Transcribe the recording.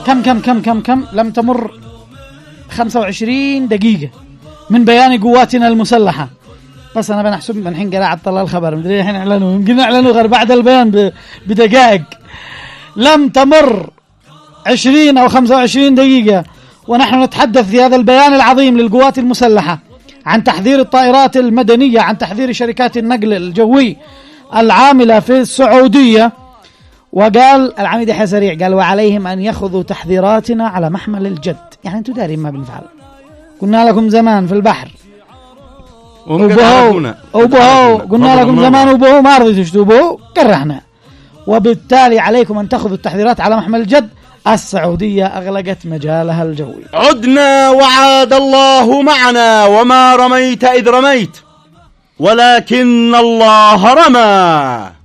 كم لم تمر 25 دقيقة من بيان قواتنا المسلحة. بس أنا بنحسب من حين قراءة طلع الخبر مدري الحين إعلانوا، يمكن إعلانوا غير بعد البيان بدقائق. لم تمر 20 أو 25 دقيقة ونحن نتحدث في هذا البيان العظيم للقوات المسلحة عن تحذير الطائرات المدنية، عن تحذير شركات النقل الجوي العاملة في السعودية. وقال العميد يحيى سريع قال وعليهم أن يأخذوا تحذيراتنا على محمل الجد. يعني أنتم دارين ما بنفعل، قلنا لكم زمان في البحر وبهو قلنا لكم زمان وبهو ما رضيتوا تشتوبوا كرهنا، وبالتالي عليكم أن تأخذوا التحذيرات على محمل الجد. السعودية أغلقت مجالها الجوي. عدنا وعاد الله معنا وما رميت إذ رميت ولكن الله رمى.